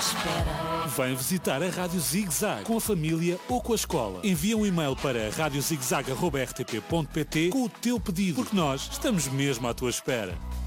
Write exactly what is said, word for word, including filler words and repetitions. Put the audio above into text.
espera. Vem visitar a Rádio Zig Zag com a família ou com a escola. Envia um e-mail para rádio zig zag arroba r t p ponto p t com o teu pedido, porque nós estamos mesmo à tua espera.